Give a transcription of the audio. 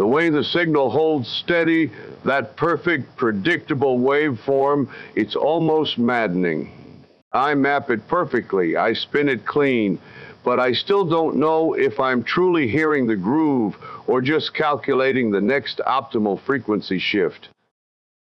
The way the signal holds steady, that perfect, predictable waveform, it's almost maddening. I map it perfectly, I spin it clean, but I still don't know if I'm truly hearing the groove or just calculating the next optimal frequency shift.